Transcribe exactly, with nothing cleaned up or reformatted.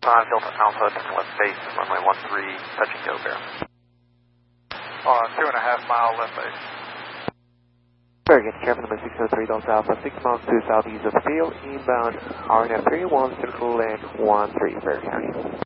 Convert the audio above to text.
Uh, Delta Alpha, left base, runway one three, touch and go, bear. Uh, two and a half mile left base. Very good, Traffic number six oh three Delta Alpha, six miles to southeast of the field, inbound R N F three one, circle length one three, Bear County.